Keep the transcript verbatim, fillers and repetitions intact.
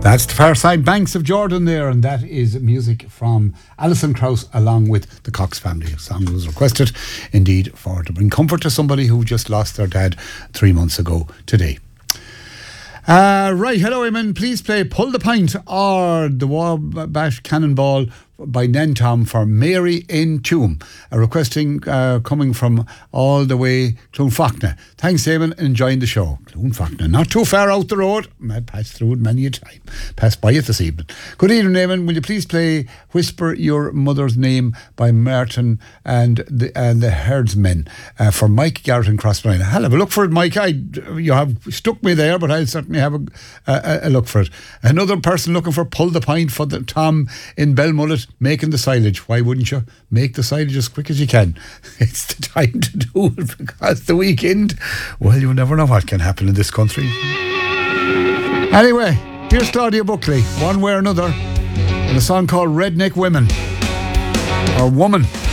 That's the Far Side Banks of Jordan there, and that is music from Alison Krauss along with the Cox family. A song was requested indeed for to bring comfort to somebody who just lost their dad three months ago today. Uh, right, hello Eamon, please play Pull the Pint or the Wabash Cannonball by Nentom for Mary in Tuam. A requesting uh, coming from all the way Clonfachna. Thanks Eamon, enjoying the show. Clonfachna, not too far out the road. I passed through it many a time. Passed by it this evening. Good evening Eamon, will you please play Whisper Your Mother's Name by Martin and the and the Herdsmen uh, for Mike Garrett in Crossline. I'll have a look for it, Mike. I, you have stuck me there, but I'll certainly have a, a, a look for it. Another person looking for Pull the Pint for the Tom in Belmullet, making the silage. Why wouldn't you make the silage as quick as you can? It's the time to do it because the weekend, well, you never know what can happen in this country. Anyway, here's Claudia Buckley, one way or another, in a song called Redneck Women, or Woman.